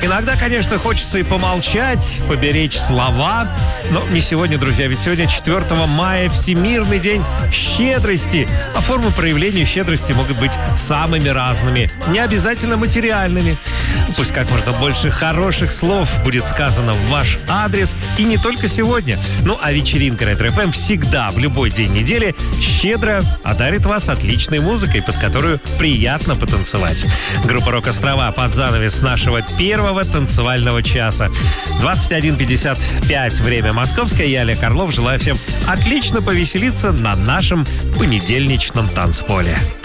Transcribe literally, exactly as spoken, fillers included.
Иногда, конечно, хочется и помолчать, поберечь слова. Но не сегодня, друзья, ведь сегодня четвёртого мая, Всемирный день щедрости. А формы проявления щедрости могут быть самыми разными, не обязательно материальными. Пусть как можно больше хороших слов будет сказано в ваш адрес. И не только сегодня. Ну, а вечеринка Ретро-эф эм всегда, в любой день недели, щедро одарит вас отличной музыкой, под которую приятно потанцевать. Группа «Рок-Острова» под занавес нашего первого танцевального часа. двадцать один пятьдесят пять, время московское. Я, Олег Орлов, желаю всем отлично повеселиться на нашем понедельничном танцполе.